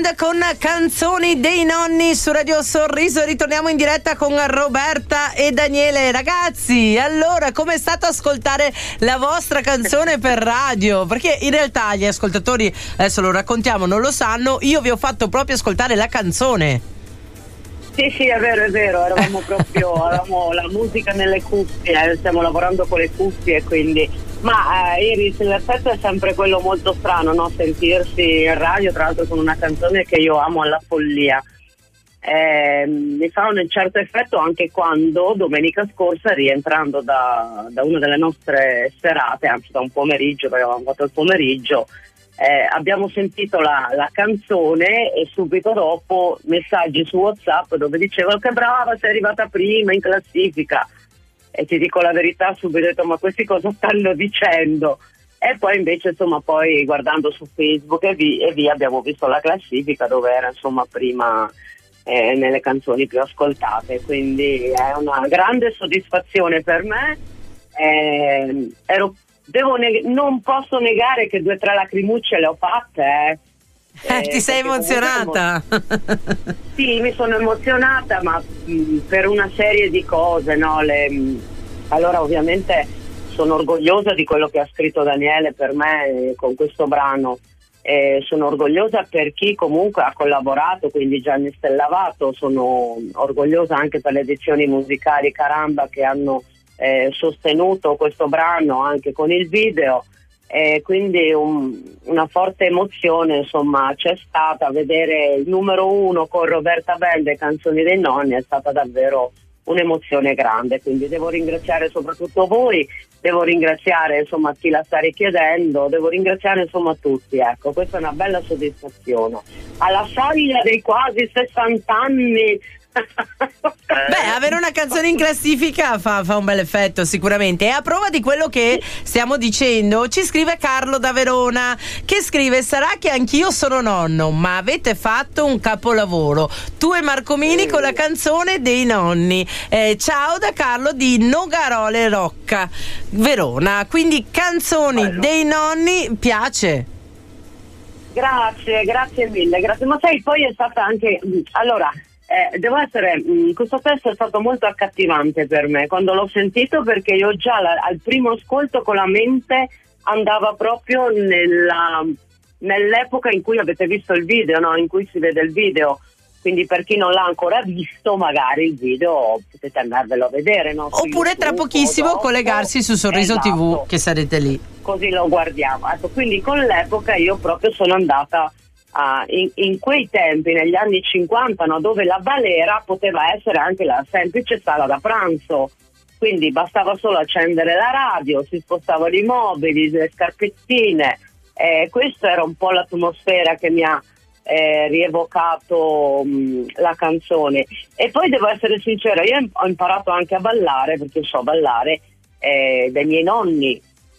Band con Canzoni dei nonni su Radio Sorriso. Ritorniamo in diretta con Roberta e Daniele. Ragazzi, allora, com'è stato ascoltare la vostra canzone per radio? Perché in realtà gli ascoltatori, adesso lo raccontiamo, non lo sanno, io vi ho fatto proprio ascoltare la canzone. Sì, è vero, avevamo la musica nelle cuffie, stiamo lavorando con le cuffie, quindi Iris, l'effetto è sempre quello molto strano, no? Sentirsi in radio, tra l'altro con una canzone che io amo alla follia. Mi fa un certo effetto anche quando domenica scorsa, rientrando da una delle nostre serate, anzi da un pomeriggio, perché avevamo fatto il pomeriggio, abbiamo sentito la canzone e subito dopo messaggi su WhatsApp dove dicevano che brava, sei arrivata prima in classifica. E ti dico la verità, subito ho detto, ma questi cosa stanno dicendo? E poi invece, insomma, poi guardando su Facebook e via abbiamo visto la classifica dove era, insomma, prima nelle canzoni più ascoltate, quindi è una grande soddisfazione per me. Non posso negare che 2 o 3 lacrimucce le ho fatte. Ti sei emozionata? Sì, mi sono emozionata, ma per una serie di cose, no? Allora, ovviamente sono orgogliosa di quello che ha scritto Daniele per me con questo brano. Sono orgogliosa per chi comunque ha collaborato, quindi Gianni Stellavato. Sono orgogliosa anche per le edizioni musicali Caramba che hanno sostenuto questo brano anche con il video. Quindi una forte emozione, insomma, c'è stata. Vedere il numero 1 con Roberta Band e Canzoni dei nonni è stata davvero un'emozione grande, quindi devo ringraziare soprattutto voi, devo ringraziare, insomma, chi la sta richiedendo, devo ringraziare, insomma, tutti, ecco, questa è una bella soddisfazione alla soglia dei quasi 60 anni. Beh, avere una canzone in classifica fa un bel effetto sicuramente. E a prova di quello che stiamo dicendo ci scrive Carlo da Verona, che scrive: sarà che anch'io sono nonno, ma avete fatto un capolavoro, tu e Marcomini con la canzone dei nonni. Ciao da Carlo di Nogarole Rocca, Verona. Quindi Canzoni dei nonni piace. Grazie mille, grazie. Ma sai, poi è stata anche allora devo essere, questo testo è stato molto accattivante per me quando l'ho sentito, perché io già al primo ascolto con la mente andava proprio nell'epoca in cui avete visto il video, no? In cui si vede il video. Quindi per chi non l'ha ancora visto, magari il video potete andarvelo a vedere, no? Oppure YouTube, tra pochissimo collegarsi su Sorriso TV, che sarete lì. Così lo guardiamo. Ecco, quindi con l'epoca io proprio sono andata in quei tempi, negli anni 50, no, dove la balera poteva essere anche la semplice sala da pranzo, quindi bastava solo accendere la radio, si spostavano i mobili, le scarpettine, questa era un po' l'atmosfera che mi ha rievocato la canzone. E poi devo essere sincera, io ho imparato anche a ballare, perché so ballare dai miei nonni,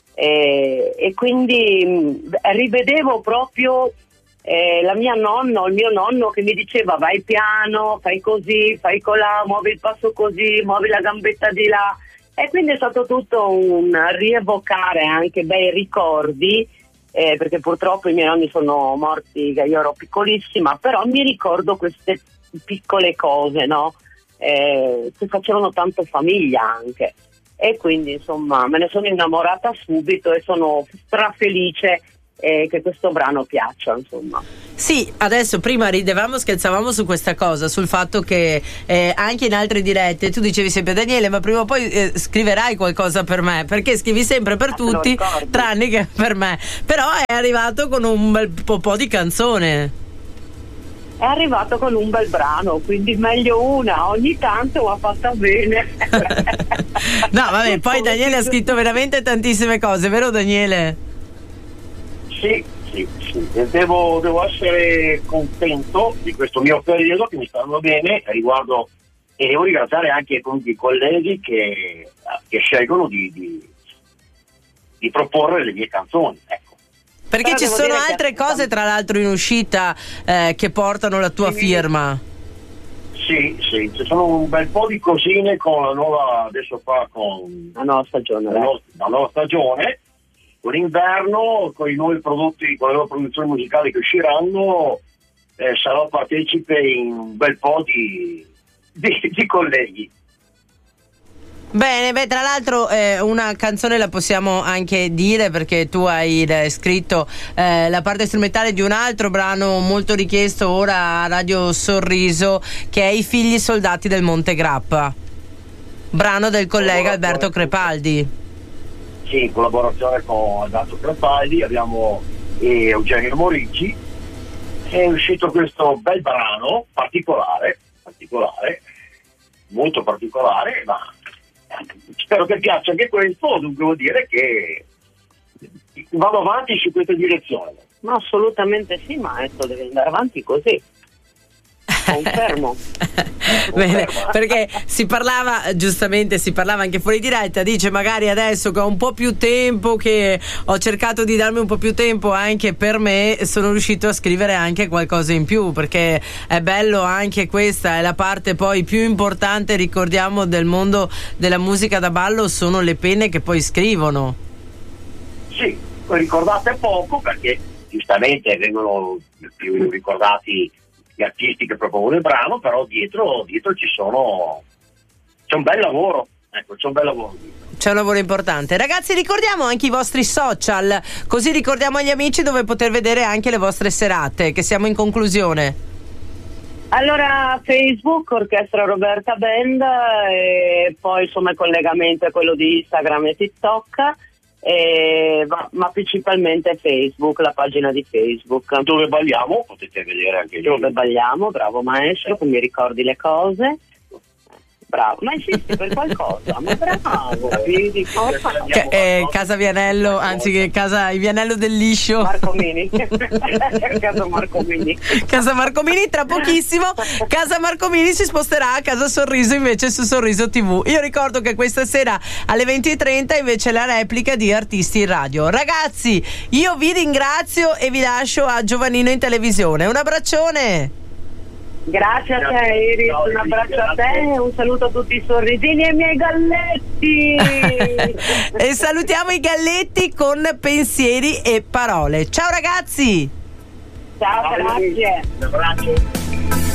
e quindi rivedevo proprio la mia nonna o il mio nonno che mi diceva: vai piano, fai così, fai colà, muovi il passo così, muovi la gambetta di là. E quindi è stato tutto un rievocare anche bei ricordi, perché purtroppo i miei nonni sono morti che io ero piccolissima, però mi ricordo queste piccole cose, no? Che facevano tanto famiglia anche. E quindi, insomma, me ne sono innamorata subito e sono strafelice che questo brano piaccia, insomma. Sì, adesso prima ridevamo, scherzavamo su questa cosa, sul fatto che anche in altre dirette tu dicevi sempre: Daniele, ma prima o poi scriverai qualcosa per me, perché scrivi sempre per tutti tranne che per me. Però è arrivato con un bel po' di canzone. È arrivato con un bel brano, quindi meglio una, ogni tanto va fatta bene. No, vabbè, poi Daniele ha scritto veramente tantissime cose, vero Daniele? Sì, devo essere contento di questo mio periodo, che mi stanno bene riguardo, e devo ringraziare anche tutti i colleghi che scelgono di proporre le mie canzoni, ecco. Perché ci sono altre cose, tra l'altro, in uscita che portano la tua firma. Sì, ci sono un bel po' di cosine con la nuova, adesso qua con la nuova stagione, la nuova stagione, con l'inverno, con i nuovi prodotti, con le nuove produzioni musicali che usciranno, sarò partecipe in un bel po' di colleghi. Bene, beh, tra l'altro una canzone la possiamo anche dire, perché tu hai scritto la parte strumentale di un altro brano molto richiesto ora a Radio Sorriso, che è I figli soldati del Monte Grappa, brano del collega Alberto Crepaldi. Sì, in collaborazione con Alberto Crepaldi abbiamo Eugenio Morici. È uscito questo bel brano particolare, molto particolare, ma spero che piaccia anche questo. Dunque vuol dire che vado avanti su questa direzione. Ma assolutamente sì, maestro, deve andare avanti così. Confermo. Bene, perché si parlava anche fuori diretta, dice magari adesso che ho un po' più tempo, che ho cercato di darmi un po' più tempo anche per me, sono riuscito a scrivere anche qualcosa in più, perché è bello, anche questa è la parte poi più importante, ricordiamo, del mondo della musica da ballo, sono le penne che poi scrivono. Sì, ricordate poco, perché giustamente vengono più ricordati gli artisti che propongono il brano, però dietro c'è un bel lavoro, c'è un bel lavoro. C'è un lavoro importante. Ragazzi, ricordiamo anche i vostri social, così ricordiamo agli amici dove poter vedere anche le vostre serate, che siamo in conclusione. Allora, Facebook, Orchestra Roberta Band, e poi insomma il collegamento è quello di Instagram e TikTok. Ma principalmente Facebook, la pagina di Facebook. Dove balliamo, potete vedere anche lì. Dove balliamo, bravo maestro, che mi ricordi le cose. Bravo, ma insisti per qualcosa, ma bravo. Casa Vianello, anzi casa Vianello del Liscio. Marco Mini. Casa Marco Mini. Casa Marco Mini, tra pochissimo Casa Marco Mini si sposterà a Casa Sorriso, invece su Sorriso TV. Io ricordo che questa sera alle 20:30 invece la replica di Artisti in Radio. Ragazzi, io vi ringrazio e vi lascio a Giovannino in televisione. Un abbraccione. Grazie a te Iris, un abbraccio a te, un saluto a tutti i sorrisini e i miei galletti. E salutiamo i galletti con pensieri e parole. Ciao ragazzi. Ciao, grazie. Un abbraccio.